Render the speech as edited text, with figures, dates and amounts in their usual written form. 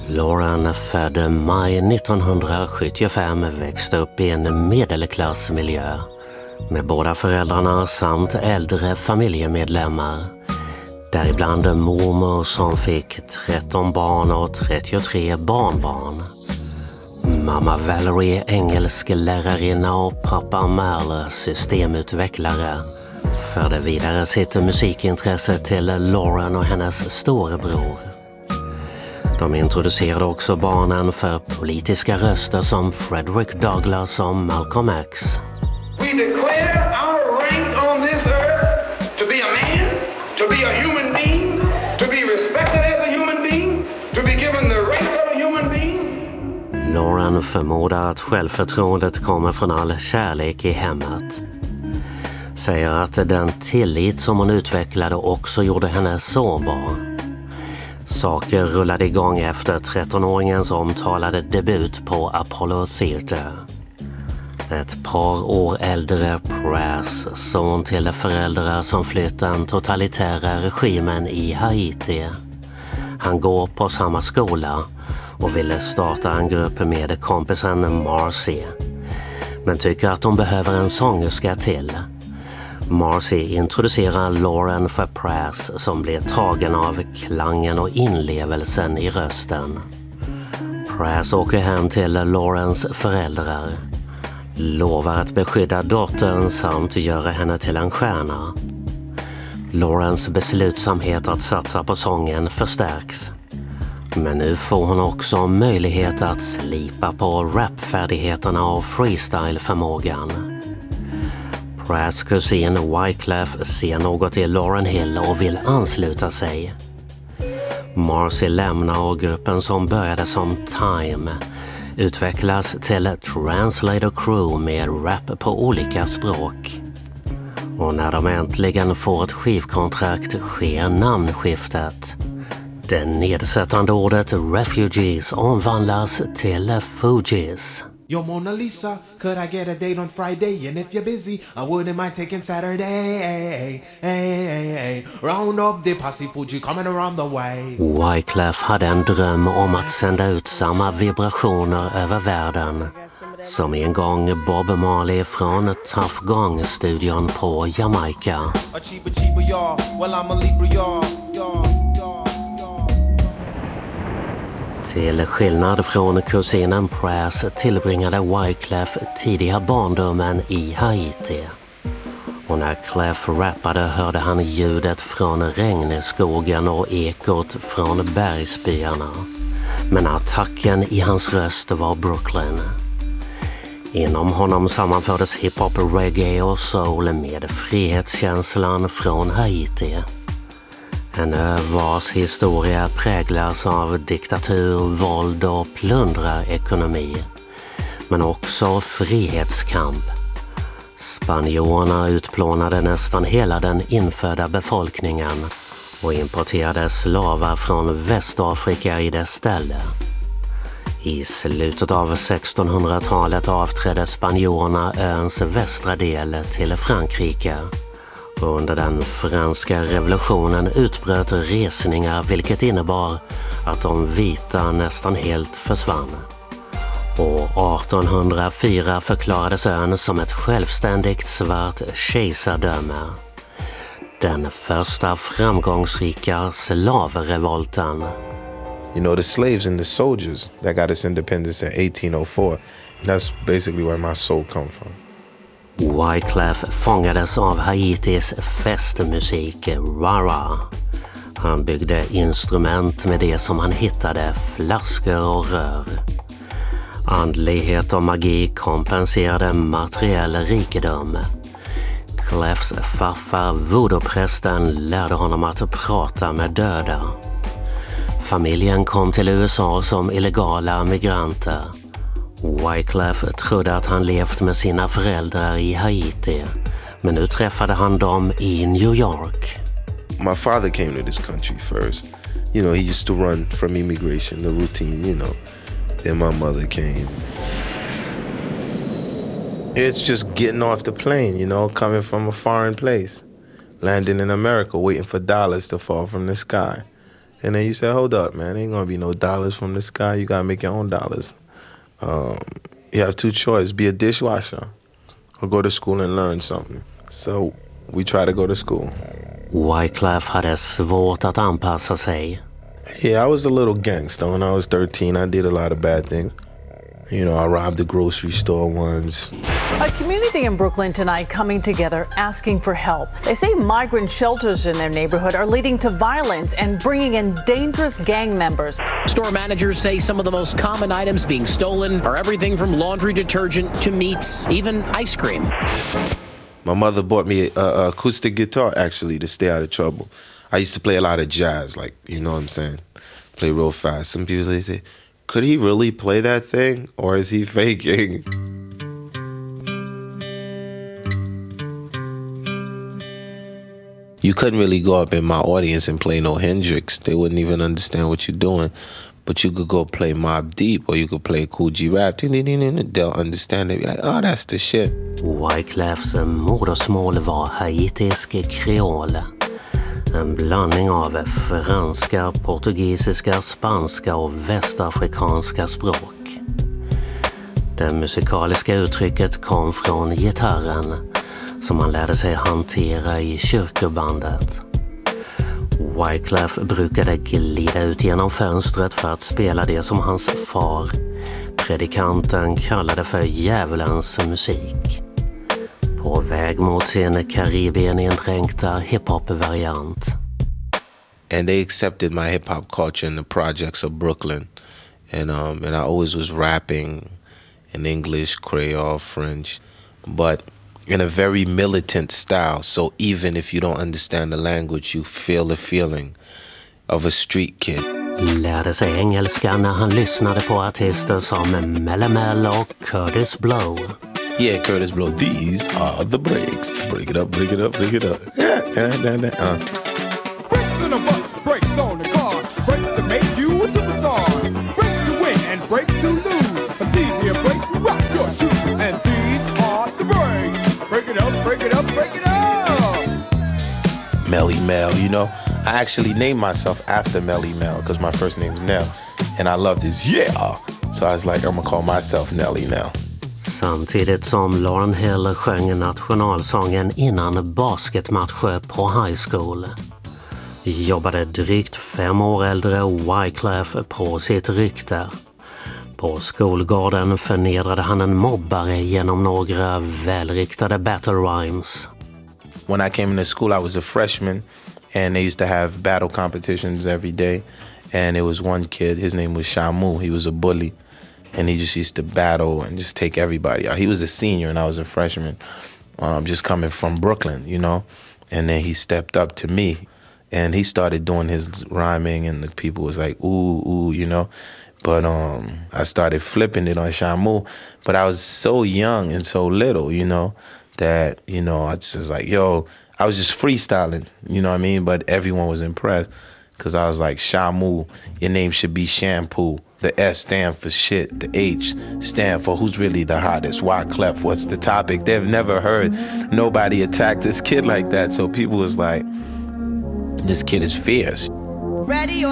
Lauren, född maj 1975, växte upp i en medelklassmiljö med båda föräldrarna samt äldre familjemedlemmar. Däribland mormor som fick 13 barn och 33 barnbarn. Mamma Valerie, engelsklärarinna, och pappa Merle, systemutvecklare, förde vidare sitt musikintresse till Lauren och hennes storebror. De introducerade också barnen för politiska röster som Frederick Douglass och Malcolm X. We declare our right on this earth to be a man, to be a human being, to be respected as a human being, to be given the rights of a human being. Lauren förmodar att självförtroendet kommer från all kärlek i hemmet. Säger att den tillit som hon utvecklade också gjorde henne sårbar. Saker rullade igång efter 13-åringens omtalade debut på Apollo Theater. Ett par år äldre Pras, son till föräldrar som flytt den totalitära regimen i Haiti. Han går på samma skola och ville starta en grupp med kompisen Marcy. Men tycker att de behöver en sångerska till. Marcy introducerar Lauren för Pras som blir tagen av klangen och inlevelsen i rösten. Pras åker hem till Laurens föräldrar, lovar att beskydda dottern samt göra henne till en stjärna. Laurens beslutsamhet att satsa på sången förstärks. Men nu får hon också möjlighet att slipa på rapfärdigheterna och freestyle-förmågan. Pras kusin Wyclef ser något i Lauryn Hill och vill ansluta sig. Marcy lämnar och gruppen som började som Time utvecklas till Translator Crew med rap på olika språk. Och när de äntligen får ett skivkontrakt sker namnskiftet. Det nedsättande ordet Refugees omvandlas till Fugees. Yo, Mona Lisa, could I get a date on Friday? And if you're busy, I wouldn't mind taking Saturday. Hey. Round up the posse Fuji coming around the way. Wyclef hade en dröm om att sända ut samma vibrationer över världen som en gång Bob Marley från Tuff Gong-studion på Jamaica. Till skillnad från kusinen Pras tillbringade Wyclef tidiga barndomen i Haiti. Och när Clef rappade hörde han ljudet från regnskogen och ekot från bergsbyarna. Men attacken i hans röst var Brooklyn. Inom honom sammanfördes hiphop, reggae och soul med frihetskänslan från Haiti. En ö vars historia präglas av diktatur, våld och plundrarekonomi, men också frihetskamp. Spanjorerna utplånade nästan hela den infödda befolkningen och importerade slavar från Västafrika i dess ställe. I slutet av 1600-talet avträdde spanjorerna öns västra del till Frankrike. Under den franska revolutionen utbröt resningar vilket innebar att de vita nästan helt försvann. År 1804 förklarades ön som ett självständigt svart kejsardöme. Den första framgångsrika slavrevolten. You know, the slaves and the soldiers that got us independence in 1804, that's basically where my soul come from. Wyclef fångades av Haitis festmusik, rara. Han byggde instrument med det som han hittade, flaskor och rör. Andlighet och magi kompenserade materiell rikedom. Clefs farfar, voodoo-prästen, lärde honom att prata med döda. Familjen kom till USA som illegala migranter. Wyclef trodde att han levt med sina föräldrar i Haiti, men nu träffade han dem i New York. My father came to this country first. You know, he used to run from immigration, the routine, you know. Then my mother came. It's just getting off the plane, you know, coming from a foreign place. Landing in America, waiting for dollars to fall from the sky. And then you say, hold up, man, ain't gonna be no dollars from the sky. You gotta make your own dollars. You have two choices, be a dishwasher or go to school and learn something. So we try to go to school. Wyclef hade svårt att anpassa sig. Yeah, I was a little gangster. When I was 13, I did a lot of bad things. You know, I robbed the grocery store once. A community in Brooklyn tonight coming together asking for help. They say migrant shelters in their neighborhood are leading to violence and bringing in dangerous gang members. Store managers say some of the most common items being stolen are everything from laundry detergent to meats, even ice cream. My mother bought me an acoustic guitar, actually, to stay out of trouble. I used to play a lot of jazz, like, you know what I'm saying? Play real fast. Some people, they say, could he really play that thing, or is he faking? You couldn't really go up in my audience and play no Hendrix. They wouldn't even understand what you're doing. But you could go play Mobb Deep, or you could play Kool G Rap. They'll understand it. Be like, oh, that's the shit. Wyclefs modersmål var haitisk kreol. En blandning av franska, portugisiska, spanska och västafrikanska språk. Det musikaliska uttrycket kom från gitarren som han lärde sig hantera i kyrkobandet. Wyclef brukade glida ut genom fönstret för att spela det som hans far, predikanten, kallade för djävulens musik. På väg mot sin Karibien-indränkta hiphop-variant. And they accepted my hip-hop culture in the projects of Brooklyn. And I always was rapping in English, Creole, French, but in a very militant style. So even if you don't understand the language, you feel the feeling of a street kid. Lärde sig engelska när han lyssnade på artister som Melle Mel och Curtis Blow. Yeah, Curtis Blow. These are the breaks. Break it up, break it up, break it up. Breaks in a bus, breaks on the car. Breaks to make you a superstar. Breaks to win and breaks to lose. But these here breaks rock your shoes. And these are the breaks. Break it up, break it up, break it up. Melly Mel, you know. I actually named myself after Melly Mel because my first name's Nell. And I loved his yeah. So I was like, I'm gonna call myself Nelly now. Samtidigt som Lauryn Hill sjöng nationalsången innan basketmatcher på high school jobbade drygt 5 år äldre Wyclef på sitt rykte. På skolgården förnedrade han en mobbare genom några välriktade battle rhymes. When I came into school, I was a freshman, and they used to have battle competitions every day. And there was one kid, his name was Shamu. He was a bully. And he just used to battle and just take everybody out. He was a senior and I was a freshman, just coming from Brooklyn, you know. And then he stepped up to me and he started doing his rhyming and the people was like, ooh, ooh, you know. But I started flipping it on Shamu. But I was so young and so little, you know, that, you know, I just was like, yo, I was just freestyling, you know what I mean? But everyone was impressed because I was like, Shamu, your name should be Shampoo. The S stand for shit. The H stand for who's really the hottest. Wyclef, what's the topic? They've never heard nobody attack this kid like that. So people was like, this kid is fierce. Ready or